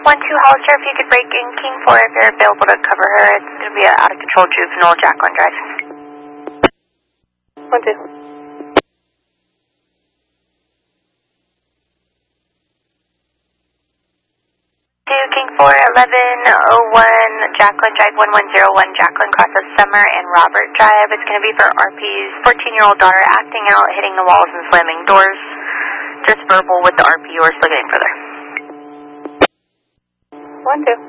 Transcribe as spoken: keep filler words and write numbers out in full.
one two Hollister, if you could break in King four if you're available to cover her. It's going to be an out-of-control juvenile, Jacqueline Drive. one two. King four, eleven oh one, Jacqueline Drive, one one zero one, Jacqueline crosses Summer and Robert Drive. It's going to be for R P's fourteen-year-old daughter acting out, hitting the walls and slamming doors. Just verbal with the R P or still getting further. one two.